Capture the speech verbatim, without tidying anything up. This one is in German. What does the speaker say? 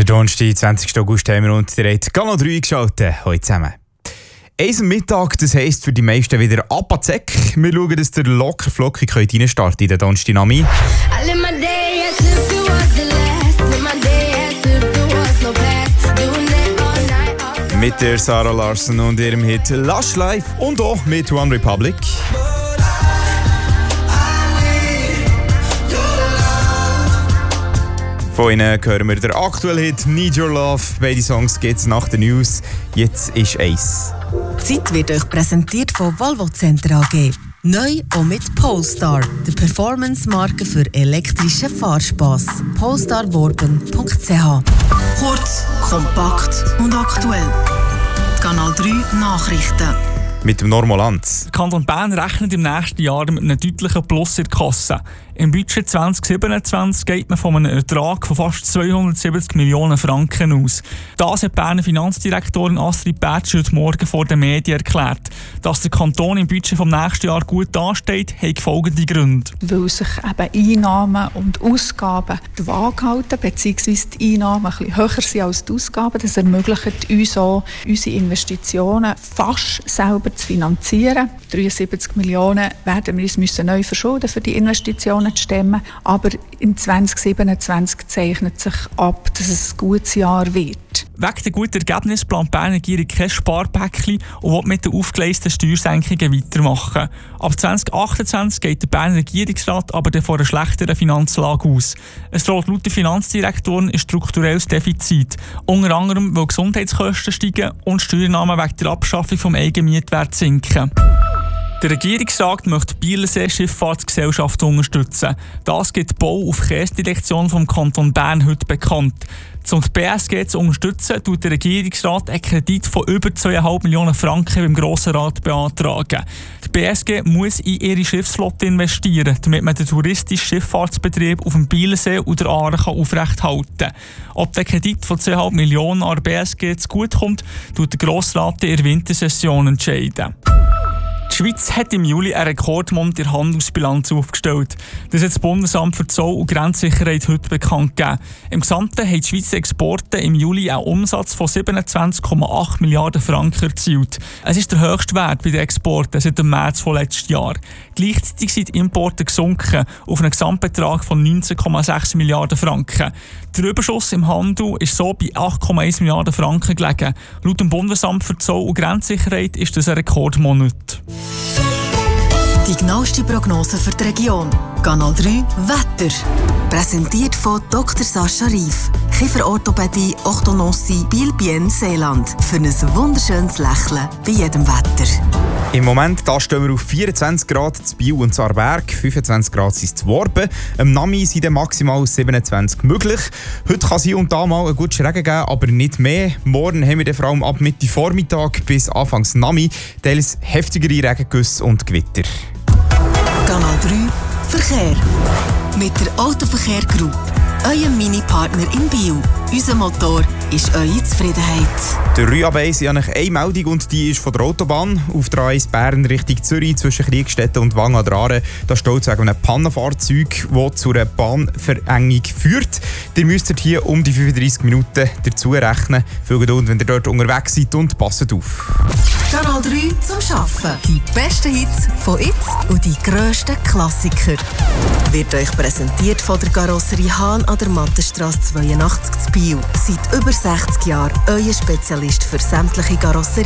Der Donnerstag, zwanzigsten August, haben wir und ihr habt Kanal drei geschaltet. Heute zusammen. Eins am Mittag, das heisst für die meisten wieder ab an die Säcke. Wir schauen, dass ihr locker flockig reinstarten in den Donnerstag Nami. Mit der Sarah Larson und ihrem Hit Lush Life und auch mit One Republic. Von ihnen hören wir den aktuellen Hit Need Your Love. Beide Songs geht's nach den News. Jetzt ist eins. Die Zeit wird euch präsentiert von Volvo Center A G. Neu auch mit Polestar, der Performance-Marke für elektrischen Fahrspass. polestar worben punkt c h. Kurz, kompakt und aktuell. Die Kanal drei Nachrichten. Mit dem Normalanz. Der Kanton Bern rechnet im nächsten Jahr mit einem deutlichen Plus in der Kasse. Im Budget zwanzig siebenundzwanzig geht man von einem Ertrag von fast zweihundertsiebzig Millionen Franken aus. Das hat die Berner Finanzdirektorin Astrid Bertsch heute Morgen vor den Medien erklärt. Dass der Kanton im Budget vom nächsten Jahr gut dasteht, hat folgende Gründe. Weil sich eben Einnahmen und Ausgaben die Waage halten, beziehungsweise die Einnahmen ein bisschen höher sind als die Ausgaben. Das ermöglicht uns auch, unsere Investitionen fast selber zu finanzieren. dreiundsiebzig Millionen werden wir uns müssen neu verschulden, für die Investitionen zu stemmen. Aber in zwanzig siebenundzwanzig zeichnet sich ab, dass es ein gutes Jahr wird. Wegen der guten Ergebnisse plant die Berner Regierung kein Sparpäckchen und will mit den aufgeleisteten Steuersenkungen weitermachen. Ab zwanzig achtundzwanzig geht der Berner Regierungsrat aber von einer schlechteren Finanzlage aus. Es droht laut der Finanzdirektorin ein strukturelles Defizit. Unter anderem, weil Gesundheitskosten steigen und Steuernahmen wegen der Abschaffung des Eigenmietwerts sinken. Der Regierungsrat möchte die Bielersee Schifffahrtsgesellschaft unterstützen. Das gibt die Bau- und Verkehrsdirektion vom Kanton Bern heute bekannt. Um die B S G zu unterstützen, tut der Regierungsrat einen Kredit von über zwei Komma fünf Millionen Franken beim Grossen Rat beantragen. Die B S G muss in ihre Schiffsflotte investieren, damit man den touristischen Schifffahrtsbetrieb auf dem Bielersee und der Aare aufrechterhalten kann. Ob der Kredit von zwei Komma fünf Millionen an der B S G zugutekommt, tut der Grosse Rat in der Wintersession entscheiden. Die Schweiz hat im Juli einen Rekordmonat in der Handelsbilanz aufgestellt. Das hat das Bundesamt für Zoll- und Grenzsicherheit heute bekannt gegeben. Im Gesamten haben die Schweizer Exporte im Juli einen Umsatz von siebenundzwanzig Komma acht Milliarden Franken erzielt. Es ist der höchste Wert bei den Exporten seit dem März von letztes Jahr. Gleichzeitig sind die Importe gesunken auf einen Gesamtbetrag von neunzehn Komma sechs Milliarden Franken. Der Überschuss im Handel ist so bei acht Komma eins Milliarden Franken gelegen. Laut dem Bundesamt für Zoll- und Grenzsicherheit ist das ein Rekordmonat. Die genaueste Prognose für die Region. Kanal drei Wetter. Präsentiert von Doktor Sascha Rief. Kieferorthopädie, Orthodontie, Biel-Bien, Seeland. Für ein wunderschönes Lächeln bei jedem Wetter. Im Moment da stehen wir auf vierundzwanzig Grad in Biel und Aarberg, fünfundzwanzig Grad sind es Worben. Am Nami sind maximal siebenundzwanzig möglich. Heute kann es hier und da mal einen guten Regen geben, aber nicht mehr. Morgen haben wir dann vor allem ab Mitte Vormittag bis Anfangs Nami teils heftigere Regengüsse und Gewitter. Kanal drei Verkehr. Mit der Autoverkehr Group. Euer Mini-Partner in Biel. Unser Motor ist eure Zufriedenheit. Der Rüabei sind eigentlich eine Meldung und die ist von der Autobahn. Auf der A eins Bern Richtung Zürich zwischen Kriegstetten und Wangen an der Aare. Da steht wegen einem Pannenfahrzeug, das zu einer Bahnverengung führt. Ihr müsst hier um die fünfunddreissig Minuten dazu rechnen. Viel Geduld, wenn ihr dort unterwegs seid und passt auf. Kanal drei zum Arbeiten. Die besten Hits von jetzt und die grössten Klassiker. Wird euch präsentiert von der Karosserie Hahn an der Mattenstrasse zweiundachtzig zu Biel. Seit über sechzig Jahren euer Spezialist für sämtliche Karosserien.